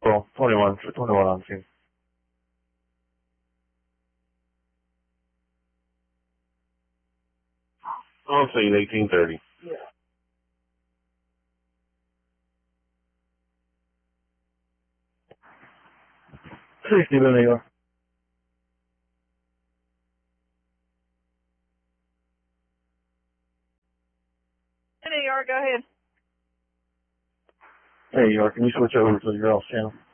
Well, 21 for 21 on scene. I'll say 1830. Yeah. Hey, Steven, there you are. There you are, go ahead. Hey, you are. Can you switch over to your else channel?